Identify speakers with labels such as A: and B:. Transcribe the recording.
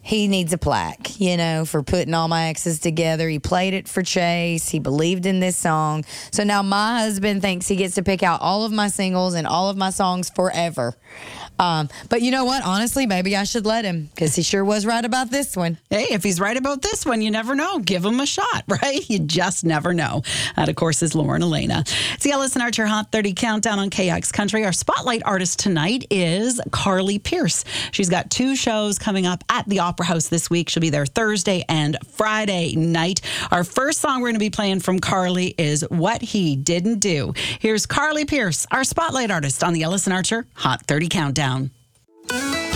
A: he needs a plaque, for putting all my exes together. He played it for Chase. He believed in this song. So now my husband thinks he gets to pick out all of my singles and all of my songs forever. But you know what? Honestly, maybe I should let him, because he sure was right about this one.
B: Hey, if he's right about this one, you never know. Give him a shot, right? You just never know. That, of course, is Lauren Elena. It's the Ellis and Archer Hot 30 Countdown on KX Country. Our spotlight artist tonight is Carly Pearce. She's got 2 shows coming up at the Opera House this week. She'll be there Thursday and Friday night. Our first song we're going to be playing from Carly is What He Didn't Do. Here's Carly Pearce, our spotlight artist on the Ellis and Archer Hot 30 Countdown.